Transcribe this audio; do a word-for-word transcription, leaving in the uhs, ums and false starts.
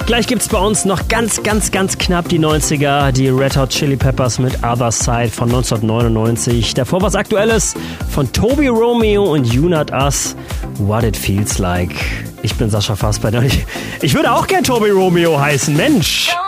Gleich gibt's bei uns noch ganz, ganz, ganz knapp die neunziger. Die Red Hot Chili Peppers mit Other Side von neunzehnhundertneunundneunzig. Davor was Aktuelles von Toby Romeo und You Not Us. What It Feels Like. Ich bin Sascha Fassbender. Ich, ich würde auch gern Toby Romeo heißen, Mensch.